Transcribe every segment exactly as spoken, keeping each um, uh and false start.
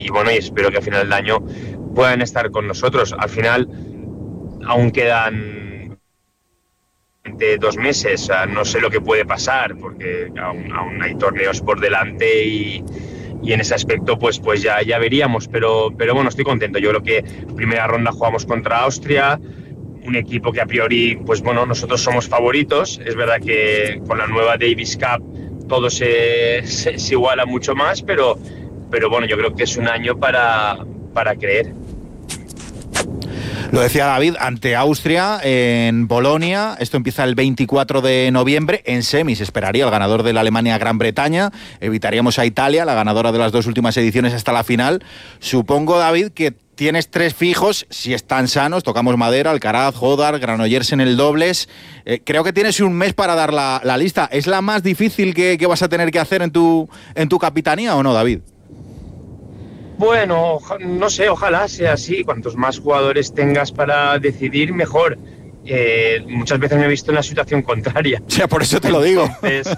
y bueno, y espero que a final del año puedan estar con nosotros. Al final aún quedan de dos meses, o sea, no sé lo que puede pasar porque aún, aún hay torneos por delante y, y en ese aspecto pues, pues ya, ya veríamos, pero, pero bueno, estoy contento. Yo creo que primera ronda jugamos contra Austria, un equipo que a priori, pues bueno, nosotros somos favoritos. Es verdad que con la nueva Davis Cup todo se, se, se iguala mucho más, pero, pero bueno, yo creo que es un año para, para creer. Lo decía David, ante Austria en Polonia, esto empieza el veinticuatro de noviembre, en semis esperaría el ganador de la Alemania-Gran Bretaña, evitaríamos a Italia, la ganadora de las dos últimas ediciones hasta la final. Supongo, David, que tienes tres fijos, si están sanos, tocamos madera, Alcaraz, Hodar, Granollers en el dobles. Eh, creo que tienes un mes para dar la, la lista. ¿Es la más difícil que, que vas a tener que hacer en tu, en tu capitanía o no, David? Bueno, no sé, ojalá sea así. Cuantos más jugadores tengas para decidir, mejor. Eh, muchas veces me he visto en la situación contraria. O sea, por eso te lo digo. Entonces,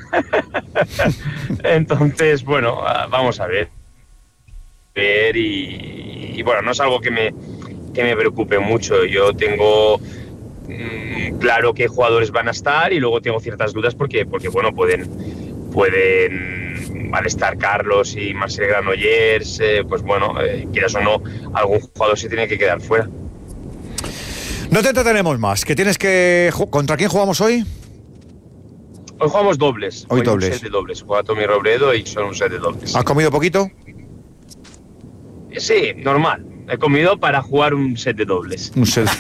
Entonces bueno, vamos a ver. ver y, y bueno, no es algo que me, que me preocupe mucho. Yo tengo mmm, claro qué jugadores van a estar y luego tengo ciertas dudas porque, porque bueno, pueden... pueden al estar Carlos y Marcel Granollers, eh, pues bueno, eh, quieras o no, algún jugador se tiene que quedar fuera. No te entretenemos más, que tienes que... ¿Contra quién jugamos hoy? Hoy jugamos dobles. Hoy, hoy dobles. Un set de dobles. Juega Tommy Robredo y son un set de dobles. ¿Has comido poquito? Sí, normal. He comido para jugar un set de dobles. Un set.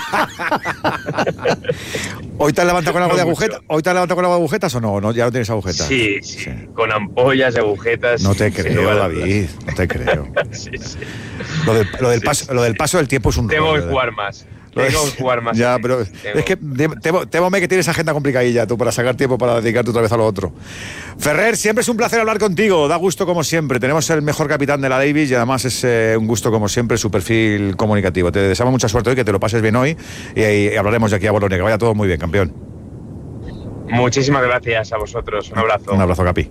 ¿Hoy te has levantado con algo de agujetas? ¿Hoy te has levantado con algo de agujetas o no? ¿No? ¿Ya no tienes agujetas? Sí, sí, sí. Con ampollas, agujetas. No te creo, David. No te creo. sí, sí. Lo del, lo, del sí, paso, sí. lo del paso del tiempo es un Tengo rollo, que jugar más. Lo Tengo es, que jugar más. Ya, pero Tengo. es que temo, temo que tienes agenda complicadilla tú para sacar tiempo para dedicarte otra vez a lo otro. Ferrer, siempre es un placer hablar contigo. Da gusto como siempre. Tenemos el mejor capitán de la Davis y además es eh, un gusto como siempre su perfil comunicativo. Te deseamos mucha suerte hoy, que te lo pases bien hoy y, y hablaremos de aquí a Bolonia. Que vaya todo muy bien, campeón. Muchísimas gracias a vosotros. Un abrazo. Un abrazo, Capi.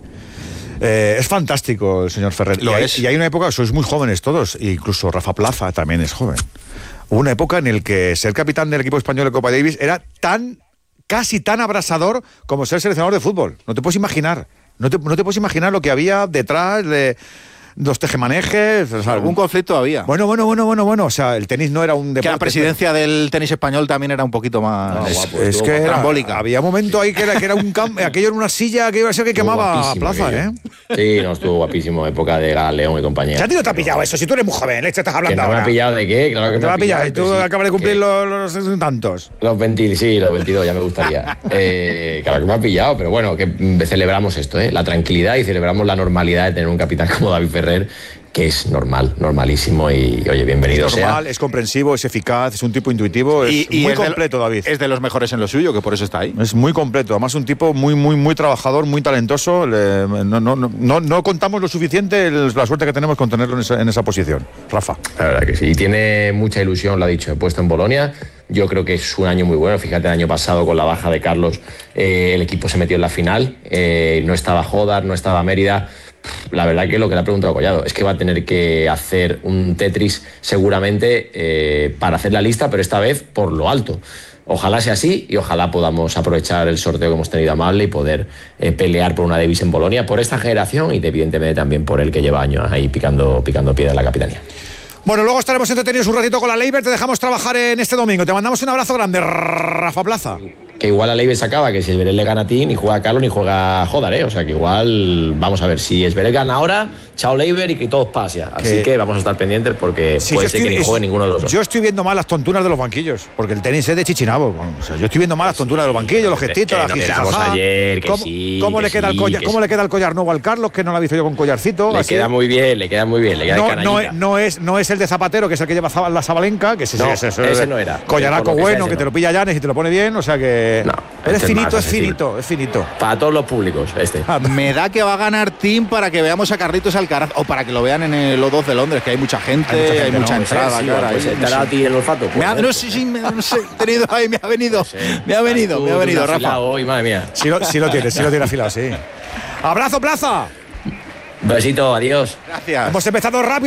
Eh, es fantástico el señor Ferrer. Lo y, es. Hay, y hay una época, sois muy jóvenes todos, e incluso Rafa Plaza también es joven. Hubo una época en la que ser capitán del equipo español de Copa Davis era tan, casi tan abrasador como ser seleccionador de fútbol. No te puedes imaginar. No te, no te puedes imaginar lo que había detrás de los tejemanejes. O sea, algún conflicto había. Bueno, bueno, bueno, bueno, bueno. O sea, el tenis no era un deporte. Que la presidencia del tenis español también era un poquito más No, es, guapo, es que era, había un momento ahí que era, que era un campo, aquello era una silla que iba a ser que Estuvo quemaba Plaza, aquello. ¿eh? Sí, no, estuvo guapísimo, época de León y compañía. ¿Ya a ti no te ha pillado eso? Si tú eres muy joven, ¿eh? Te estás hablando ¿Que no ahora. me ha pillado de qué? Claro que ¿Te me va a pillar? Y tú sí. acabas de cumplir ¿Qué? los, los tantos. Los veinte, sí, los veintidós, ya me gustaría. eh, claro que me ha pillado, pero bueno, que celebramos esto, ¿eh? La tranquilidad y celebramos la normalidad de tener un capitán como David Ferrer, que es normal, normalísimo y, oye, bienvenido es normal, sea. es comprensivo, es eficaz, es un tipo intuitivo, es y, y muy es completo, de, David. Es de los mejores en lo suyo, que por eso está ahí. Es muy completo, además un tipo muy, muy, muy trabajador, muy talentoso. Le, no, no, no, no contamos lo suficiente el, la suerte que tenemos con tenerlo en esa, en esa posición. Rafa. La verdad que sí, y tiene mucha ilusión, lo ha dicho, he puesto en Bolonia. Yo creo que es un año muy bueno. Fíjate, el año pasado con la baja de Carlos, eh, el equipo se metió en la final, eh, no estaba Hodar, no estaba Mérida. La verdad que lo que le ha preguntado Collado es que va a tener que hacer un Tetris seguramente eh, para hacer la lista, pero esta vez por lo alto. Ojalá sea así y ojalá podamos aprovechar el sorteo que hemos tenido amable y poder eh, pelear por una Davis en Bolonia, por esta generación y evidentemente también por el que lleva años ahí picando, picando piedra en la capitanía. Bueno, luego estaremos entretenidos un ratito con la Leiber, te dejamos trabajar en este domingo. Te mandamos un abrazo grande, Rafa Plaza. Que igual la Leiber se acaba, que si Esberet le gana a ti, ni juega Carlos ni juega Hodar, ¿eh? O sea que igual, vamos a ver, si Esberet gana ahora, chao Leiber y que todos pase. Así que, que vamos a estar pendientes porque sí, puede ser estoy, que ni juegue ninguno de los dos. Yo estoy viendo mal las tontunas de los banquillos, porque el tenis es de Chichinabo. O sea, yo estoy viendo mal las tontunas de los banquillos, los gestitos, es que las no gijajaja. ayer, que ¿Cómo, sí, ¿cómo, que le queda sí, el collar, ¿cómo sí. le queda el collar nuevo al Carlos, que no lo he visto yo con collarcito? Le así? queda muy bien, le queda muy bien, le queda no, de no, no, es, no es el de Zapatero, que es el que lleva la Sabalenka, que ese, no, ese, ese, ese no era. Collaraco que bueno, sea, que no. te lo pilla Llanes y te lo pone bien, o sea que... No, eres este finito, es es finito, es finito. Para todos los públicos, este. Me da que va a ganar Team para que veamos a Carlitos Alcaraz o para que lo vean en el O dos de Londres, que hay mucha gente, hay mucha, gente, hay mucha no, entrada. Sí, cara, pues, ahí, ¿te ha dado a ti el olfato? Pues, me ha, no sé, sí, me, no sé, he tenido, ahí, me ha venido, no sé. me ha venido, tú, me ha venido, Rafa. Hoy, madre mía. Sí lo, sí lo tienes, sí lo tienes afilado, sí. ¡Abrazo, Plaza! Besito, adiós. Gracias. Hemos empezado rápido.